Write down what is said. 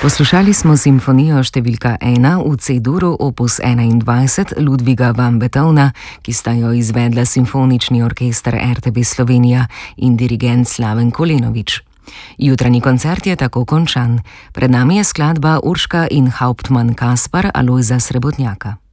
Poslušali smo simfonijo številka 1 v C-duru opus 21 Ludviga van Beethovna, ki sta jo izvedla Simfonični orkester RTV Slovenija in dirigent Slaven Kolenovič. Jutranji koncert je tako končan. Pred nami je skladba Urška in Hauptmann Kaspar Alojza Srebotnjaka.